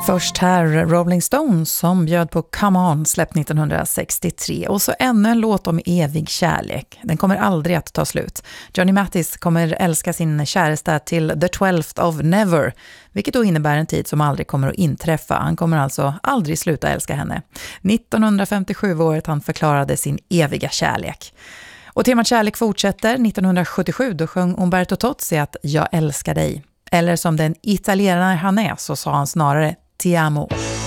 Först här Rolling Stones som bjöd på Come On, släppt 1963. Och så ännu en låt om evig kärlek. Den kommer aldrig att ta slut. Johnny Mathis kommer älska sin käresta till the 12th of never. Vilket då innebär en tid som aldrig kommer att inträffa. Han kommer alltså aldrig sluta älska henne. 1957 året han förklarade sin eviga kärlek. Och temat kärlek fortsätter. 1977 då sjöng Umberto Tozzi att jag älskar dig. Eller som den italienare han är så sa han snarare Ti amo.